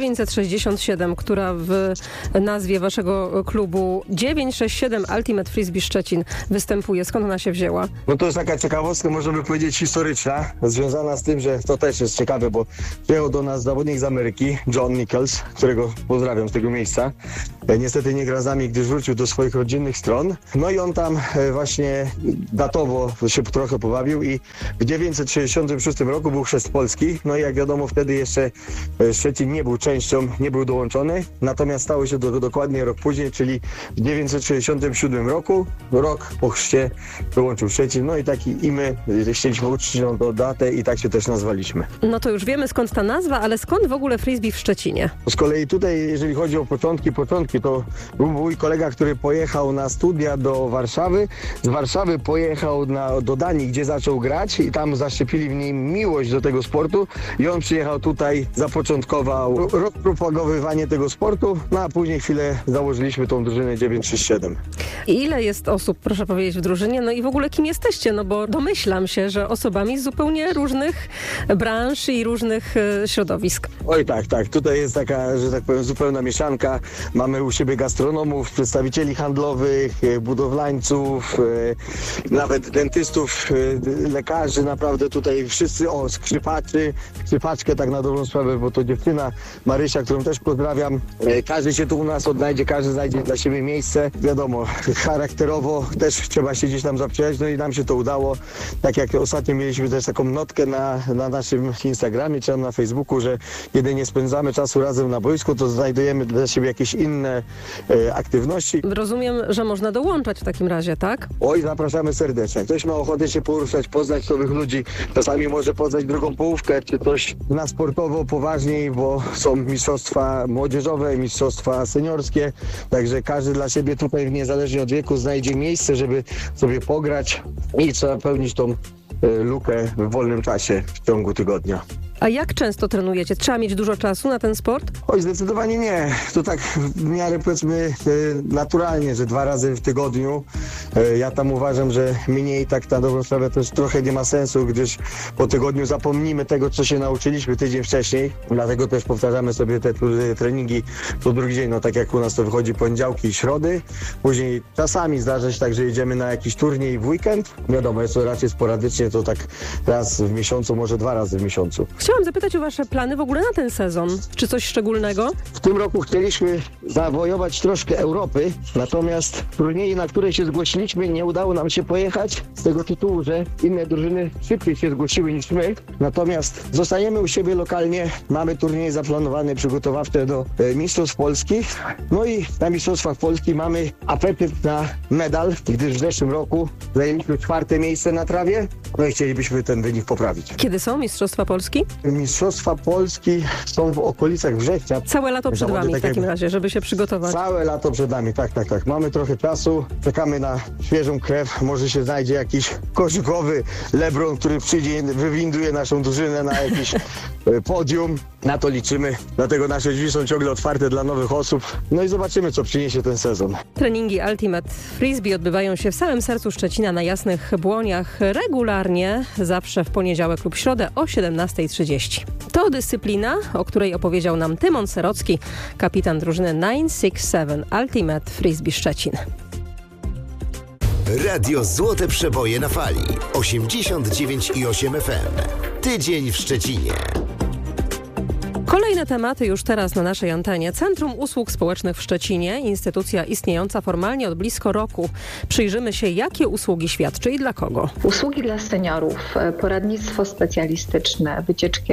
967, która w nazwie waszego klubu 967 Ultimate Frisbee Szczecin występuje? Skąd ona się wzięła? No to jest taka ciekawostka, możemy powiedzieć historyczna, związana z tym, że to też jest ciekawe, bo przyjechał do nas zawodnik z Ameryki, John Nichols, którego pozdrawiam z tego miejsca. Niestety nie gra z nami, gdyż wrócił do swoich rodzinnych stron. No i on tam właśnie datowo się trochę pobawił i w 966 roku był chrzest Polski. No i jak wiadomo, wtedy jeszcze Szczecin nie był częścią, nie był dołączony, natomiast stało się dokładnie rok później, czyli w 967 roku, rok po chrzcie dołączył Szczecin, no i my chcieliśmy uczcić tą datę i tak się też nazwaliśmy. No to już wiemy, skąd ta nazwa, ale skąd w ogóle frisbee w Szczecinie? Z kolei tutaj, jeżeli chodzi o początki, to był mój kolega, który pojechał na studia do Warszawy, z Warszawy pojechał do Danii, gdzie zaczął grać i tam zaszczepili w nim miłość do tego sportu i on przyjechał tutaj, zapoczątkował rozpropagowywanie tego sportu, no a później chwilę założyliśmy tą drużynę 967. I ile jest osób, proszę powiedzieć, w drużynie? No i w ogóle kim jesteście? No bo domyślam się, że osobami z zupełnie różnych branż i różnych środowisk. Oj tak. Tutaj jest taka, że tak powiem, zupełna mieszanka. Mamy u siebie gastronomów, przedstawicieli handlowych, budowlańców, nawet dentystów, lekarzy, naprawdę tutaj wszyscy, skrzypaczkę tak na dobrą sprawę, bo to dziewczyna Marysia, którą też pozdrawiam. Każdy się tu u nas odnajdzie, każdy znajdzie dla siebie miejsce. Wiadomo, charakterowo też trzeba się gdzieś tam zaprzyjaźnić, no i nam się to udało. Tak jak ostatnio mieliśmy też taką notkę na naszym Instagramie czy na Facebooku, że kiedy nie spędzamy czasu razem na boisku, to znajdujemy dla siebie jakieś inne aktywności. Rozumiem, że można dołączać w takim razie, tak? Oj, zapraszamy serdecznie. Ktoś ma ochotę się poruszać, poznać nowych ludzi, czasami może poznać drugą połówkę, czy coś na sportowo poważniej, bo są mistrzostwa młodzieżowe, mistrzostwa seniorskie, także każdy dla siebie tutaj niezależnie od wieku znajdzie miejsce, żeby sobie pograć i trzeba pełnić tą lukę w wolnym czasie w ciągu tygodnia. A jak często trenujecie? Trzeba mieć dużo czasu na ten sport? Oj, zdecydowanie nie. To tak w miarę powiedzmy naturalnie, że 2 razy w tygodniu. Ja tam uważam, że mniej tak na dobrą sprawę też trochę nie ma sensu, gdyż po tygodniu zapomnimy tego, co się nauczyliśmy tydzień wcześniej. Dlatego też powtarzamy sobie te treningi co drugi dzień. No tak jak u nas to wychodzi poniedziałki i środy. Później czasami zdarza się tak, że jedziemy na jakiś turniej w weekend. Wiadomo, jest to raczej sporadycznie, to tak raz w miesiącu, może 2 razy w miesiącu. Chciałam zapytać o wasze plany w ogóle na ten sezon. Czy coś szczególnego? W tym roku chcieliśmy zawojować troszkę Europy, natomiast turnieje, na które się zgłosiliśmy, nie udało nam się pojechać z tego tytułu, że inne drużyny szybciej się zgłosiły niż my. Natomiast zostajemy u siebie lokalnie, mamy turnieje zaplanowane, przygotowawcze do Mistrzostw Polski. No i na Mistrzostwach Polski mamy apetyt na medal, gdyż w zeszłym roku zajęliśmy 4. miejsce na trawie, no i chcielibyśmy ten wynik poprawić. Kiedy są Mistrzostwa Polski? Mistrzostwa Polski są w okolicach września. Całe lato przed wami w takim razie, żeby się przygotować. Całe lato przed nami, tak. Mamy trochę czasu, czekamy na świeżą krew, może się znajdzie jakiś koszykowy LeBron, który przyjdzie, wywinduje naszą drużynę na jakiś podium. Na to liczymy, dlatego nasze drzwi są ciągle otwarte dla nowych osób. No i zobaczymy, co przyniesie ten sezon. Treningi Ultimate Frisbee odbywają się w samym sercu Szczecina na Jasnych Błoniach regularnie, zawsze w poniedziałek lub środę o 17:30. To dyscyplina, o której opowiedział nam Tymon Serocki, kapitan drużyny 967 Ultimate Frisbee Szczecin. Radio Złote Przeboje na fali. 89,8 FM. Tydzień w Szczecinie. Kolejne tematy już teraz na naszej antenie. Centrum Usług Społecznych w Szczecinie, instytucja istniejąca formalnie od blisko roku. Przyjrzymy się, jakie usługi świadczy i dla kogo. Usługi dla seniorów, poradnictwo specjalistyczne, wycieczki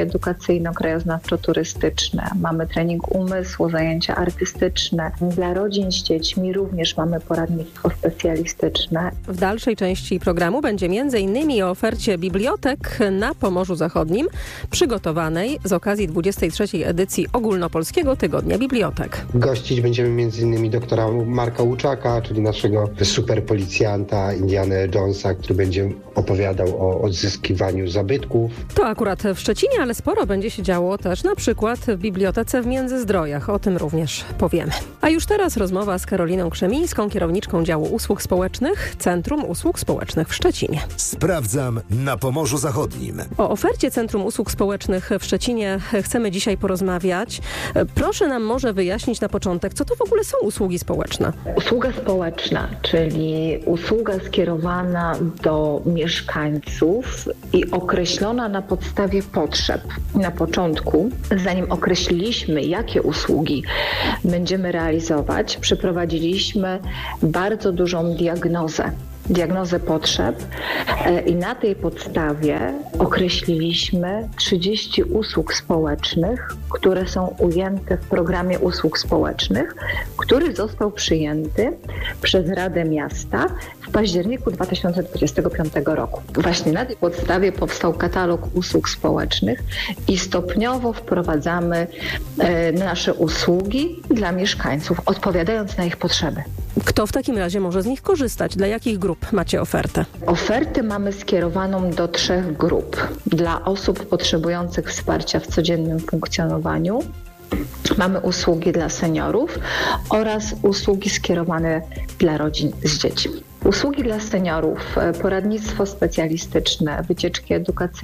edukacyjno-krajoznawczo-turystyczne. Mamy trening umysłu, zajęcia artystyczne. Dla rodzin z dziećmi również mamy poradnictwo specjalistyczne. W dalszej części programu będzie m.in. o ofercie bibliotek na Pomorzu Zachodnim, przygotowanej z okazji 23. edycji Ogólnopolskiego Tygodnia Bibliotek. Gościć będziemy m.in. doktora Marka Łuczaka, czyli naszego superpolicjanta Indiana Jonesa, który będzie opowiadał o odzyskiwaniu zabytków. To akurat w Szczecinie, ale sporo będzie się działo też na przykład w Bibliotece w Międzyzdrojach. O tym również powiemy. A już teraz rozmowa z Karoliną Krzemińską, kierowniczką działu usług społecznych Centrum Usług Społecznych w Szczecinie. Sprawdzam na Pomorzu Zachodnim. O ofercie Centrum Usług Społecznych w Szczecinie chcemy dzisiaj porozmawiać. Proszę nam może wyjaśnić na początek, co to w ogóle są usługi społeczne? Usługa społeczna, czyli usługa skierowana do mieszkańców i określona na podstawie potrzeb. Na początku, zanim określiliśmy, jakie usługi będziemy realizować, przeprowadziliśmy bardzo dużą diagnozę potrzeb i na tej podstawie określiliśmy 30 usług społecznych, które są ujęte w programie usług społecznych, który został przyjęty przez Radę Miasta w październiku 2025 roku. Właśnie na tej podstawie powstał katalog usług społecznych i stopniowo wprowadzamy nasze usługi dla mieszkańców, odpowiadając na ich potrzeby. Kto w takim razie może z nich korzystać? Dla jakich grup macie ofertę? Ofertę mamy skierowaną do 3 grup. Dla osób potrzebujących wsparcia w codziennym funkcjonowaniu. Mamy usługi dla seniorów oraz usługi skierowane dla rodzin z dziećmi. Usługi dla seniorów, poradnictwo specjalistyczne, wycieczki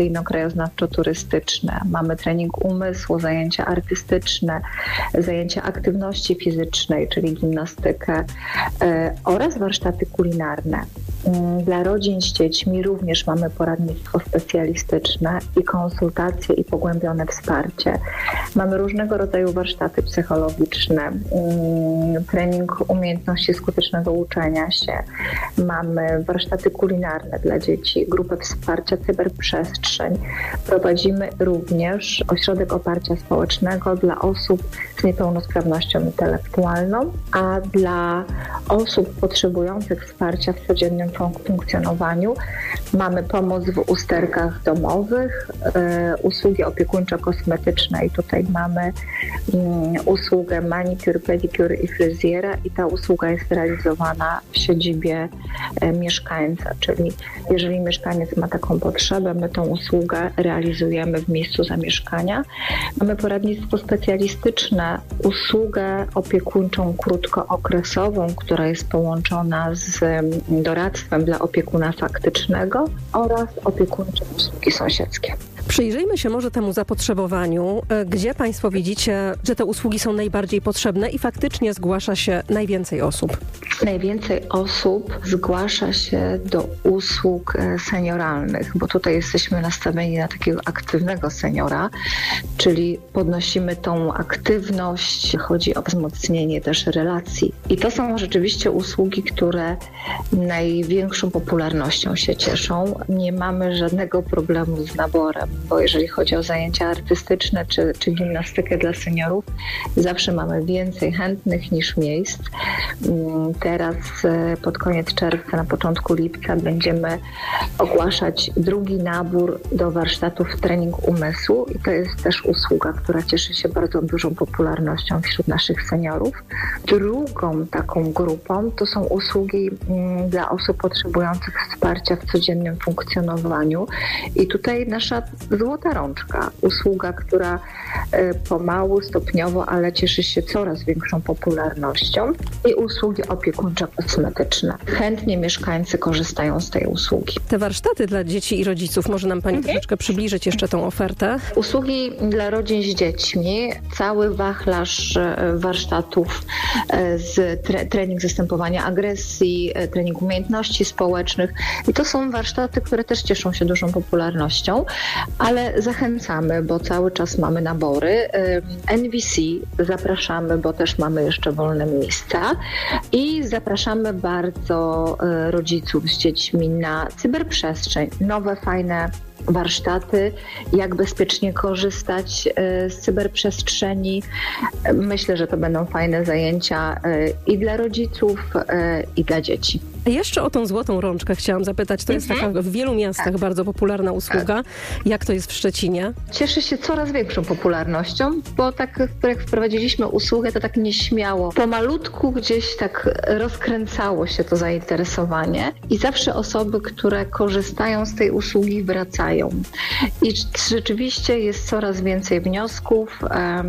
edukacyjno-krajoznawczo-turystyczne. Mamy trening umysłu, zajęcia artystyczne, zajęcia aktywności fizycznej, czyli gimnastykę oraz warsztaty kulinarne. Dla rodzin z dziećmi również mamy poradnictwo specjalistyczne i konsultacje i pogłębione wsparcie. Mamy różnego rodzaju warsztaty psychologiczne, trening umiejętności skutecznego uczenia się. Mamy warsztaty kulinarne dla dzieci, grupę wsparcia cyberprzestrzeń. Prowadzimy również ośrodek oparcia społecznego dla osób z niepełnosprawnością intelektualną, a dla osób potrzebujących wsparcia w codziennym funkcjonowaniu mamy pomoc w usterkach domowych, usługi opiekuńczo-kosmetyczne i tutaj mamy usługę manicure, pedicure i fryzjera i ta usługa jest realizowana w siedzibie mieszkańca, czyli jeżeli mieszkaniec ma taką potrzebę, my tą usługę realizujemy w miejscu zamieszkania. Mamy poradnictwo specjalistyczne, usługę opiekuńczą krótkookresową, która jest połączona z doradztwem dla opiekuna faktycznego oraz opiekuńcze usługi sąsiedzkie. Przyjrzyjmy się może temu zapotrzebowaniu. Gdzie Państwo widzicie, że te usługi są najbardziej potrzebne i faktycznie zgłasza się najwięcej osób? Najwięcej osób zgłasza się do usług senioralnych, bo tutaj jesteśmy nastawieni na takiego aktywnego seniora, czyli podnosimy tą aktywność, chodzi o wzmocnienie też relacji. I to są rzeczywiście usługi, które największą popularnością się cieszą. Nie mamy żadnego problemu z naborem, bo jeżeli chodzi o zajęcia artystyczne czy gimnastykę dla seniorów, zawsze mamy więcej chętnych niż miejsc. Teraz pod koniec czerwca, na początku lipca będziemy ogłaszać drugi nabór do warsztatów trening umysłu i to jest też usługa, która cieszy się bardzo dużą popularnością wśród naszych seniorów. Drugą taką grupą to są usługi dla osób potrzebujących wsparcia w codziennym funkcjonowaniu i tutaj nasza Złota Rączka, usługa, która pomału, stopniowo, ale cieszy się coraz większą popularnością, i usługi opiekuńczo-kosmetyczne. Chętnie mieszkańcy korzystają z tej usługi. Te warsztaty dla dzieci i rodziców, może nam Pani troszeczkę przybliżyć jeszcze tą ofertę? Usługi dla rodzin z dziećmi, cały wachlarz warsztatów, trening zastępowania agresji, trening umiejętności społecznych, i to są warsztaty, które też cieszą się dużą popularnością, ale zachęcamy, bo cały czas mamy nabory. NVC zapraszamy, bo też mamy jeszcze wolne miejsca, i zapraszamy bardzo rodziców z dziećmi na cyberprzestrzeń, nowe, fajne warsztaty, jak bezpiecznie korzystać z cyberprzestrzeni. Myślę, że to będą fajne zajęcia i dla rodziców, i dla dzieci. Jeszcze o tą Złotą Rączkę chciałam zapytać. To jest taka w wielu miastach bardzo popularna usługa. Jak to jest w Szczecinie? Cieszy się coraz większą popularnością, bo tak jak wprowadziliśmy usługę, to tak nieśmiało. Pomalutku gdzieś tak rozkręcało się to zainteresowanie i zawsze osoby, które korzystają z tej usługi, wracają. I rzeczywiście jest coraz więcej wniosków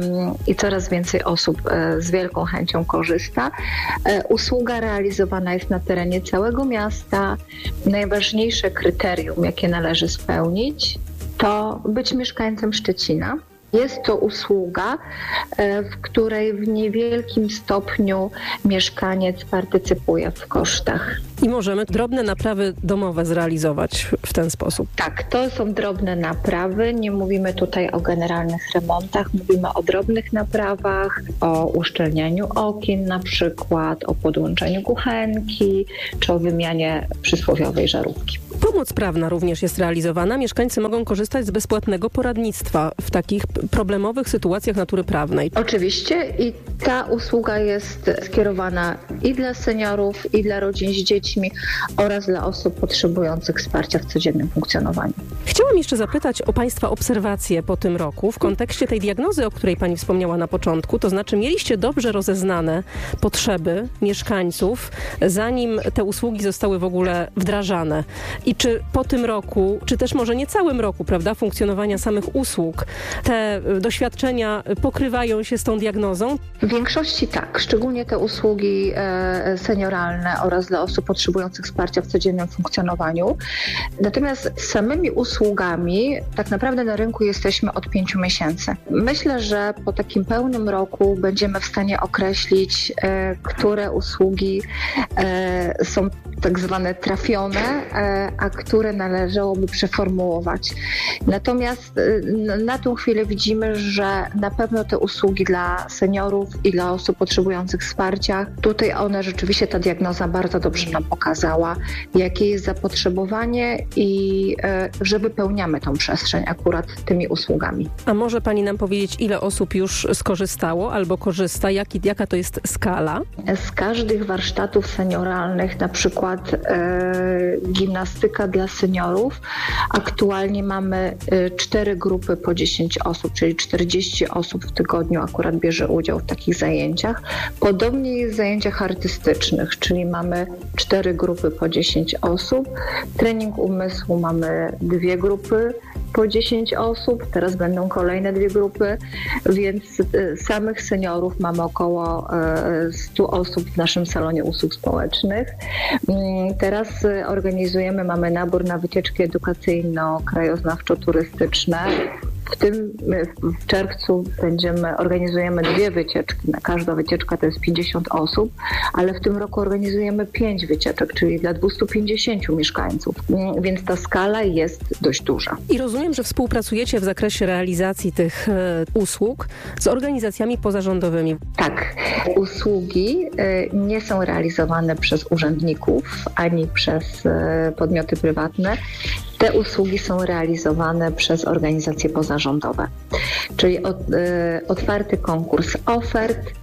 i coraz więcej osób z wielką chęcią korzysta. Usługa realizowana jest na terenie całego miasta. Najważniejsze kryterium, jakie należy spełnić, to być mieszkańcem Szczecina. Jest to usługa, w której w niewielkim stopniu mieszkaniec partycypuje w kosztach. I możemy drobne naprawy domowe zrealizować w ten sposób. Tak, to są drobne naprawy. Nie mówimy tutaj o generalnych remontach, mówimy o drobnych naprawach, o uszczelnianiu okien na przykład, o podłączeniu kuchenki, czy o wymianie przysłowiowej żarówki. Pomoc prawna również jest realizowana. Mieszkańcy mogą korzystać z bezpłatnego poradnictwa w takich problemowych sytuacjach natury prawnej. Oczywiście, i ta usługa jest skierowana i dla seniorów, i dla rodzin z dziećmi oraz dla osób potrzebujących wsparcia w codziennym funkcjonowaniu. Chciałam jeszcze zapytać o Państwa obserwacje po tym roku w kontekście tej diagnozy, o której Pani wspomniała na początku. To znaczy mieliście dobrze rozeznane potrzeby mieszkańców, zanim te usługi zostały w ogóle wdrażane. I czy po tym roku, czy też może nie całym roku, prawda, funkcjonowania samych usług, te doświadczenia pokrywają się z tą diagnozą? W większości tak, szczególnie te usługi senioralne oraz dla osób potrzebujących wsparcia w codziennym funkcjonowaniu. Natomiast samymi usługami tak naprawdę na rynku jesteśmy od 5 miesięcy. Myślę, że po takim pełnym roku będziemy w stanie określić, które usługi są tak zwane trafione, a które należałoby przeformułować. Natomiast na tą chwilę widzimy, że na pewno te usługi dla seniorów i dla osób potrzebujących wsparcia, tutaj rzeczywiście ta diagnoza bardzo dobrze nam pokazała, jakie jest zapotrzebowanie i że wypełniamy tą przestrzeń akurat tymi usługami. A może Pani nam powiedzieć, ile osób już skorzystało albo korzysta? Jaka to jest skala? Z każdych warsztatów senioralnych, na przykład gimnastyka dla seniorów, aktualnie mamy 4 grupy po 10 osób, czyli 40 osób w tygodniu akurat bierze udział w takich zajęciach. Podobnie jest w zajęciach artystycznych, czyli mamy 4 grupy po 10 osób. Trening umysłu mamy 2 grupy po 10 osób, teraz będą kolejne 2 grupy, więc samych seniorów mamy około 100 osób w naszym salonie usług społecznych. Teraz mamy nabór na wycieczki edukacyjno-krajoznawczo-turystyczne. W czerwcu organizujemy 2 wycieczki. Każda wycieczka to jest 50 osób, ale w tym roku organizujemy 5 wycieczek, czyli dla 250 mieszkańców, więc ta skala jest dość duża. I rozumiem, że współpracujecie w zakresie realizacji tych usług z organizacjami pozarządowymi. Tak. Usługi nie są realizowane przez urzędników ani przez podmioty prywatne. Te usługi są realizowane przez organizacje pozarządowe, czyli otwarty konkurs ofert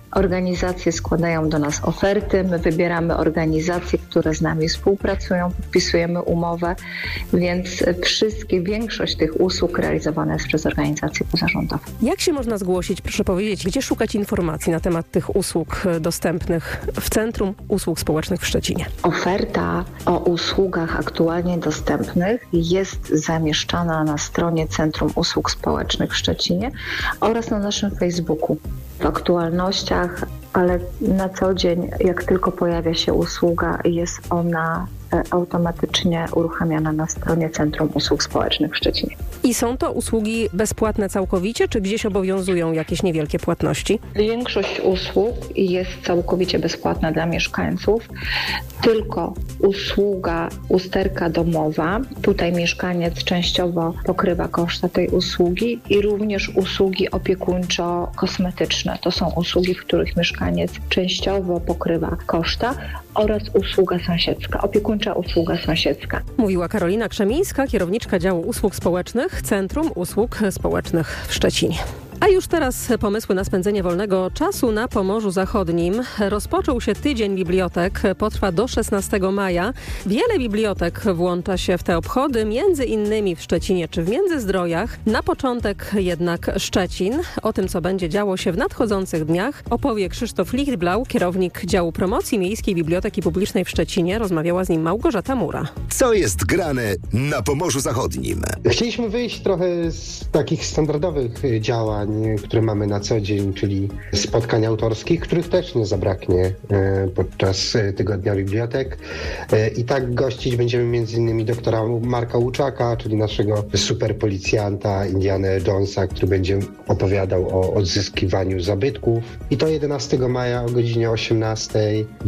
Organizacje składają do nas oferty, my wybieramy organizacje, które z nami współpracują, podpisujemy umowę, więc większość tych usług realizowana jest przez organizacje pozarządowe. Jak się można zgłosić, proszę powiedzieć, gdzie szukać informacji na temat tych usług dostępnych w Centrum Usług Społecznych w Szczecinie? Oferta o usługach aktualnie dostępnych jest zamieszczana na stronie Centrum Usług Społecznych w Szczecinie oraz na naszym Facebooku. W aktualnościach, ale na co dzień, jak tylko pojawia się usługa, jest ona automatycznie uruchamiana na stronie Centrum Usług Społecznych w Szczecinie. I są to usługi bezpłatne całkowicie, czy gdzieś obowiązują jakieś niewielkie płatności? Większość usług jest całkowicie bezpłatna dla mieszkańców, tylko usługa usterka domowa. Tutaj mieszkaniec częściowo pokrywa koszta tej usługi i również usługi opiekuńczo-kosmetyczne. To są usługi, w których mieszkaniec częściowo pokrywa koszta oraz usługa sąsiedzka, opiekuńcza usługa sąsiedzka. Mówiła Karolina Krzemińska, kierowniczka działu usług społecznych Centrum Usług Społecznych w Szczecinie. A już teraz pomysły na spędzenie wolnego czasu na Pomorzu Zachodnim. Rozpoczął się Tydzień Bibliotek, potrwa do 16 maja. Wiele bibliotek włącza się w te obchody, między innymi w Szczecinie czy w Międzyzdrojach. Na początek jednak Szczecin. O tym, co będzie działo się w nadchodzących dniach, opowie Krzysztof Lichtblau, kierownik działu promocji Miejskiej Biblioteki Publicznej w Szczecinie. Rozmawiała z nim Małgorzata Mura. Co jest grane na Pomorzu Zachodnim? Chcieliśmy wyjść trochę z takich standardowych działań, które mamy na co dzień, czyli spotkań autorskich, których też nie zabraknie podczas Tygodnia Bibliotek. I tak gościć będziemy m.in. doktora Marka Łuczaka, czyli naszego superpolicjanta Indiana Jonesa, który będzie opowiadał o odzyskiwaniu zabytków. I to 11 maja o godzinie 18.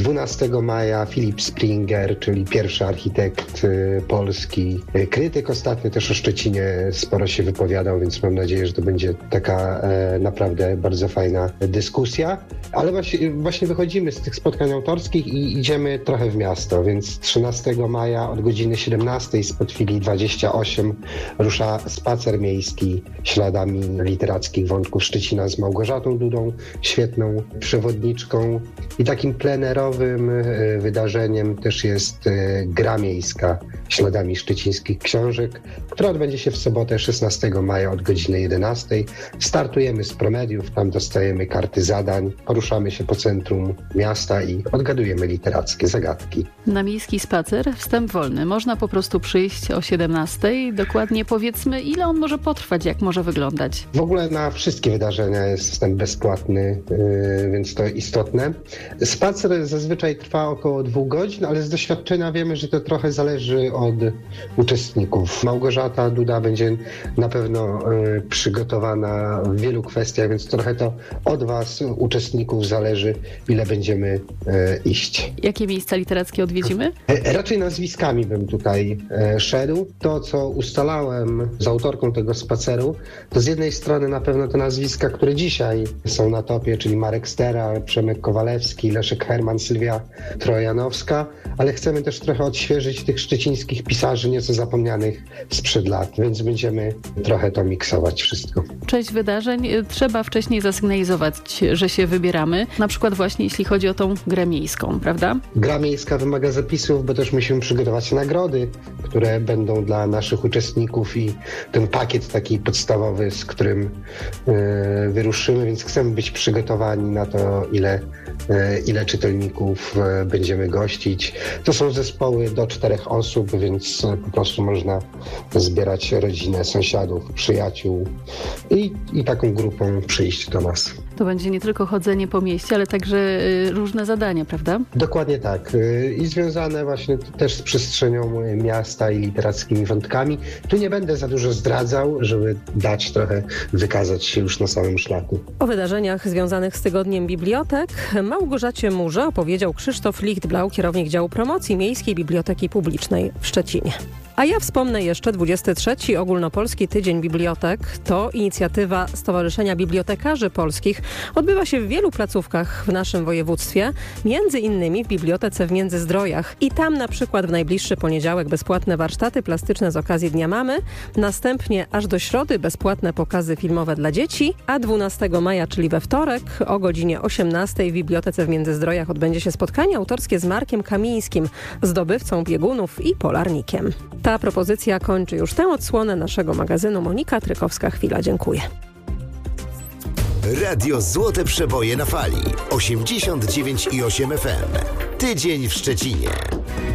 12 maja Filip Springer, czyli pierwszy architekt polski. Krytyk ostatnio też o Szczecinie sporo się wypowiadał, więc mam nadzieję, że to będzie taka naprawdę bardzo fajna dyskusja. Ale właśnie wychodzimy z tych spotkań autorskich i idziemy trochę w miasto, więc 13 maja od godziny 17 spod filii 28 rusza spacer miejski śladami literackich wątków Szczecina z Małgorzatą Dudą, świetną przewodniczką. I takim plenerowym wydarzeniem też jest gra miejska śladami szczecińskich książek, która odbędzie się w sobotę 16 maja od godziny 11. Startujemy z promediów, tam dostajemy karty zadań, poruszamy się po centrum miasta i odgadujemy literackie zagadki. Na miejski spacer wstęp wolny. Można po prostu przyjść o 17. Dokładnie powiedzmy, ile on może potrwać, jak może wyglądać? W ogóle na wszystkie wydarzenia jest wstęp bezpłatny, więc to istotne. Spacer zazwyczaj trwa około 2 godzin, ale z doświadczenia wiemy, że to trochę zależy od uczestników. Małgorzata Duda będzie na pewno przygotowana w wielu kwestiach, więc trochę to od was, uczestników, zależy, ile będziemy iść. Jakie miejsca literackie odwiedzimy? Raczej nazwiskami bym tutaj szedł. To, co ustalałem z autorką tego spaceru, to z jednej strony na pewno te nazwiska, które dzisiaj są na topie, czyli Marek Stera, Przemek Kowalewski, Leszek Herman, Sylwia Trojanowska, ale chcemy też trochę odświeżyć tych szczecińskich pisarzy nieco zapomnianych sprzed lat, więc będziemy trochę to miksować wszystko. Część wydarzeń trzeba wcześniej zasygnalizować, że się wybieramy, na przykład właśnie jeśli chodzi o tą grę miejską, prawda? Gra miejska wymaga zapisów, bo też musimy przygotować nagrody, które będą dla naszych uczestników i ten pakiet taki podstawowy, z którym wyruszymy, więc chcemy być przygotowani na to, ile czytelników będziemy gościć. To są zespoły do 4 osób, więc po prostu można zbierać rodzinę, sąsiadów, przyjaciół i taką grupą przyjść do nas. To będzie nie tylko chodzenie po mieście, ale także różne zadania, prawda? Dokładnie tak. I związane właśnie też z przestrzenią miasta i literackimi wątkami. Tu nie będę za dużo zdradzał, żeby dać trochę wykazać się już na samym szlaku. O wydarzeniach związanych z Tygodniem Bibliotek Małgorzacie Murze opowiedział Krzysztof Lichtblau, kierownik działu promocji Miejskiej Biblioteki Publicznej w Szczecinie. A ja wspomnę jeszcze 23. Ogólnopolski Tydzień Bibliotek. To inicjatywa Stowarzyszenia Bibliotekarzy Polskich. Odbywa się w wielu placówkach w naszym województwie, między innymi w Bibliotece w Międzyzdrojach. I tam na przykład w najbliższy poniedziałek bezpłatne warsztaty plastyczne z okazji Dnia Mamy, następnie aż do środy bezpłatne pokazy filmowe dla dzieci, a 12 maja, czyli we wtorek o godzinie 18 w Bibliotece w Międzyzdrojach odbędzie się spotkanie autorskie z Markiem Kamińskim, zdobywcą biegunów i polarnikiem. Ta propozycja kończy już tę odsłonę naszego magazynu. Monika Trykowska-Chwila. Dziękuję. Radio Złote Przeboje na fali 89,8 FM. Tydzień w Szczecinie.